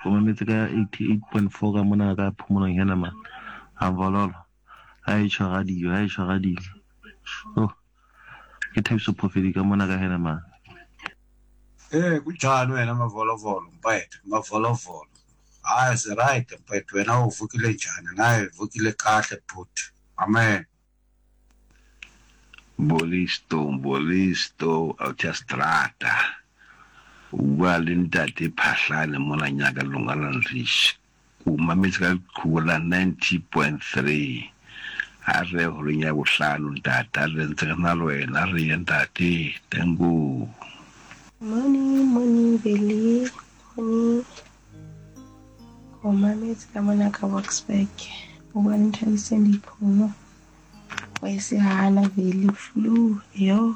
Go mametse ka 88.4 ka mona ka phomolong yana man. A vololo. Ha e tshwara dio. Oh, ke Thabiso Phofedi ka mona ka hena man. Kunjani wena mavolovolo mpethu mavolovolo. Hayi se right mpethu wena uvukile njani naye uvukile kahle bhuti. Amen. Bolisto autostrada wa le ntate Phahlane mona nyaka longala nrish ku mametsi ka khula 90.3 a re go nya bohlano ntata re ntse kana le wena re ntate tengo Money, Billy, money. Go mametsi ka mona ka Boksburg. O bone Thabiseng diphomo. Wa se hana Billy flu yo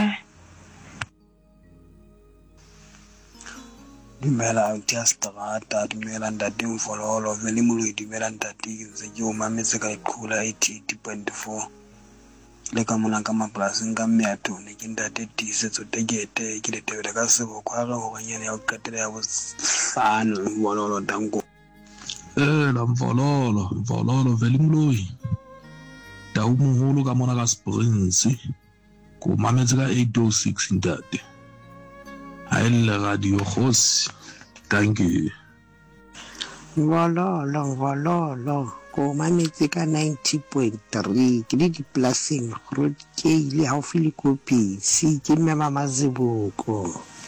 Dumela autostrada, dumela ntate Mfololo, vele moloi dumela ntate se ke o mametse ka iqhula 88.4 le ka mona ka mapolasing ka meato ne ke ntate Tisetso Tekete ke le tebele ka sebo kwa re ho nyane ya o qetela ya bohlano Mfololo danko la Mfololo vele moloi tau moholo ka mona ka Springs ko mametse ka 806 ntate a ile radio kgosi thank you Vololo ko mametse ka 90.3 ke di plasing road ke ile haufi le kopi si ke mme mama Zeboko